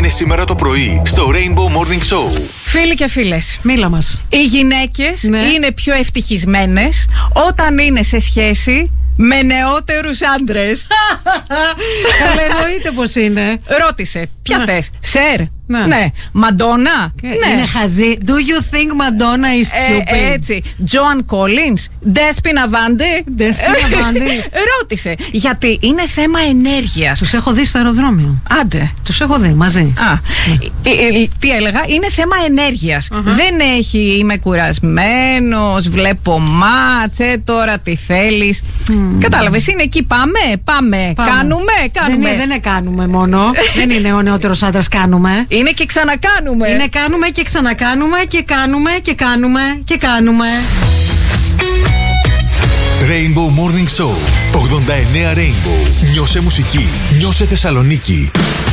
έγινε σήμερα το πρωί στο Rainbow Morning Show. Φίλοι και φίλες, μίλα μας. Οι γυναίκες είναι πιο ευτυχισμένες όταν είναι σε σχέση με νεότερους άντρες. Καλά, εννοείται πως είναι. Ρώτησε, ποια θες, Σερ? Ναι. Μαντόνα? Ναι. Είναι χαζή. Do you think Madonna is stupid? Έτσι. Joan Collins? Despina Vande? Ρώτησε, γιατί είναι θέμα ενέργειας. Τους έχω δει στο αεροδρόμιο. Άντε. Τους έχω δει μαζί. Τι έλεγα, είναι θέμα ενέργειας. Δεν έχει, είμαι κουρασμένος, βλέπω μάτσε, τώρα τι θέλεις. Κατάλαβες, είναι εκεί, πάμε. Κάνουμε. Δεν κάνουμε μόνο. Δεν είναι ο νεότερος άντρας, κάνουμε. Είναι και ξανακάνουμε. Είναι κάνουμε και ξανακάνουμε και κάνουμε. Rainbow Morning Show 89 Rainbow. Νιώσε μουσική, νιώσε Θεσσαλονίκη.